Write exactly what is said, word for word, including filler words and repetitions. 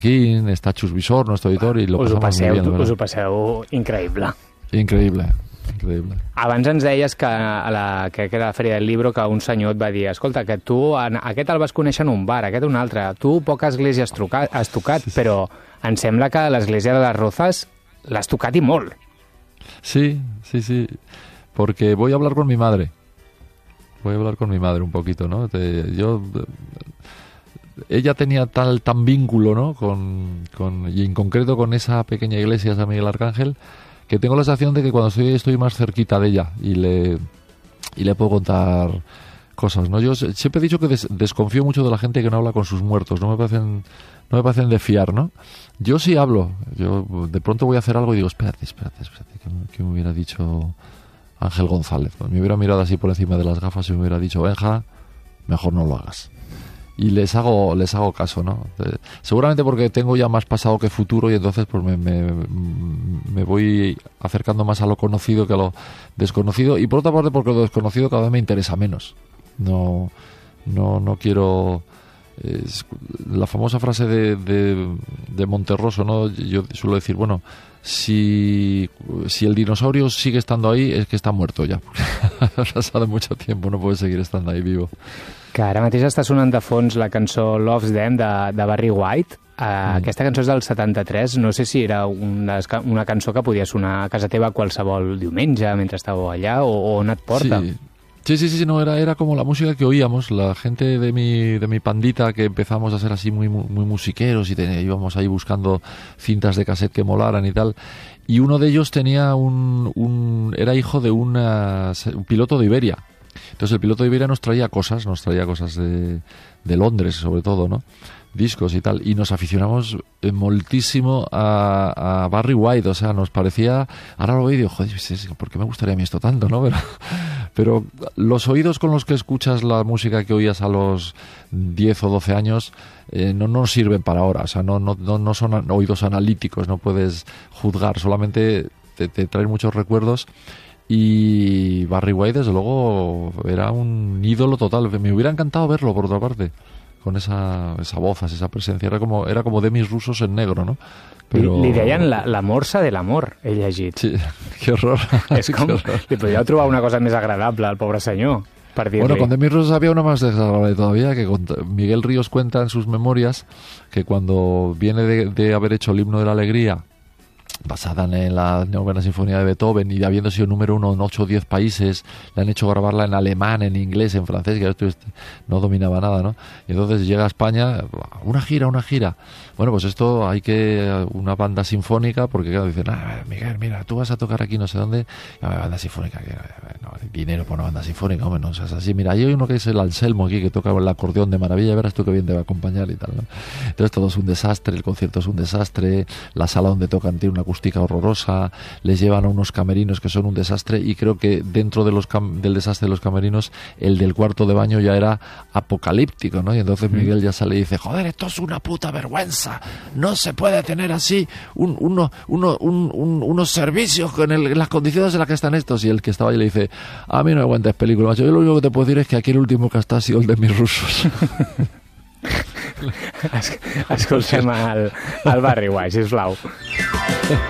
aquí está Chus Visor, nuestro editor, i lo us ho pasamos passeu, muy bien. Us ho passeu increïble. Increïble, increïble. Abans ens deies que a la, que era la Fèria del Libro que un senyor et va dir, escolta, que tu en, aquest el vas conèixer en un bar, aquest un altre, tu poca església has, trucat, has tocat, sí, sí. Però em sembla que l'església de les Rozas l'has tocat i molt. Sí, sí, sí, porque voy a hablar con mi madre. Voy a hablar con mi madre un poquito, ¿no? Te, yo... Ella tenía tal tan vínculo, ¿no? Con, con, y en concreto con esa pequeña iglesia San Miguel Arcángel, que tengo la sensación de que cuando estoy estoy más cerquita de ella y le y le puedo contar cosas, ¿no? Yo siempre he dicho que des, desconfío mucho de la gente que no habla con sus muertos, no me parecen no me parecen de fiar, ¿no? Yo sí hablo, yo de pronto voy a hacer algo y digo, espérate, espérate, espérate, ¿qué me, qué me hubiera dicho Ángel González? Pues me hubiera mirado así por encima de las gafas y me hubiera dicho, Benja, mejor no lo hagas. Y les hago les hago caso, ¿no? Eh, seguramente porque tengo ya más pasado que futuro y entonces pues me, me, me voy acercando más a lo conocido que a lo desconocido, y por otra parte porque lo desconocido cada vez me interesa menos. No no no quiero... Es la famosa frase de, de, de Monterroso, ¿no? Yo suelo decir, bueno, si, si el dinosaurio sigue estando ahí es que está muerto ja. Ha passat mucho tiempo, no puede seguir estando ahí vivo. Que ara mateix està sonant de fons la cançó Love's Them de, de Barry White. Uh, mm. Aquesta cançó és del setanta-tres, no sé si era una, una cançó que podia sonar a casa teva qualsevol diumenge mentre estàveu allà, o, o on et porta. Sí. Sí, sí, sí, no, era, era como la música que oíamos, la gente de mi, de mi pandita, que empezamos a ser así muy, muy, muy musiqueros y te, íbamos ahí buscando cintas de cassette que molaran y tal. Y uno de ellos tenía un, un era hijo de una, un piloto de Iberia. Entonces el piloto de Iberia nos traía cosas, nos traía cosas de, de Londres sobre todo, ¿no? Discos y tal, y nos aficionamos moltísimo a, a Barry White, o sea, nos parecía, ahora lo veo y digo, joder, ¿por qué me gustaría a mí esto tanto, no? Pero, pero los oídos con los que escuchas la música que oías a los diez o doce años eh, no nos sirven para ahora, o sea, no, no, no, no son oídos analíticos, no puedes juzgar, solamente te, te traen muchos recuerdos. Y Barry White, desde luego, era un ídolo total, me hubiera encantado verlo, por otra parte, con esa, esa voz, esa presencia, era como, era como Demis Rusos en negro, ¿no? Però... Li, li deien la, la morsa de l'amor, he llegit. Sí, que horror. És com, li podríeu trobar una cosa més agradable al pobre senyor, per dir-li. Bueno, con Demis Rusos había una más desagradable todavía, que Miguel Ríos cuenta en sus memorias que cuando viene de, de haber hecho el himno de la alegría, basada en la novena sinfonía de Beethoven, y habiendo sido número uno en ocho o diez países, le han hecho grabarla en alemán, en inglés, en francés, que esto no dominaba nada, ¿no? Y entonces llega a España, una gira, una gira. Bueno, pues esto hay que, una banda sinfónica, porque claro, dicen, ah, Miguel, mira, tú vas a tocar aquí no sé dónde, ah, banda sinfónica, que no, dinero por una banda sinfónica, hombre, no o sea, es así. Mira, hay uno que es el Anselmo aquí, que toca el acordeón de maravilla, verás tú que bien te va a acompañar y tal, ¿no? Entonces todo es un desastre, el concierto es un desastre, la sala donde tocan tiene una acústica horrorosa, les llevan a unos camerinos que son un desastre, y creo que dentro de los cam- del desastre de los camerinos, el del cuarto de baño ya era apocalíptico, ¿no? Y entonces Miguel ya sale y dice, joder, esto es una puta vergüenza, no se puede tener así un, uno, uno, un, un, unos servicios con el, las condiciones en las que están estos. Y el que estaba ahí le dice, a mí no me aguantes película, macho, yo lo único que te puedo decir es que aquí el último que está ha sido el de mis rusos. Escoltem el, el Barry White, sisplau.